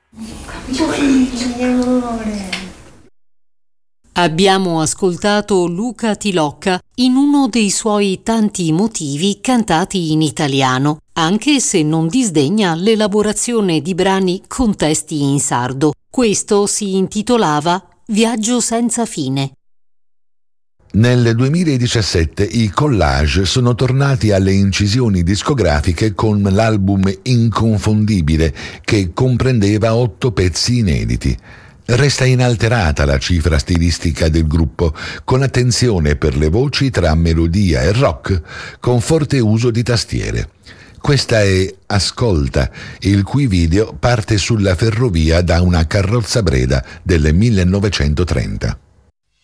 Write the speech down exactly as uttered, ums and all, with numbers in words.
Abbiamo ascoltato Luca Tilocca in uno dei suoi tanti motivi cantati in italiano, anche se non disdegna l'elaborazione di brani con testi in sardo. Questo si intitolava Viaggio senza fine. Nel duemiladiciassette i Collage sono tornati alle incisioni discografiche con l'album Inconfondibile, che comprendeva otto pezzi inediti. Resta inalterata la cifra stilistica del gruppo, con attenzione per le voci tra melodia e rock, con forte uso di tastiere. Questa è Ascolta, il cui video parte sulla ferrovia da una carrozza Breda del millenovecentotrenta.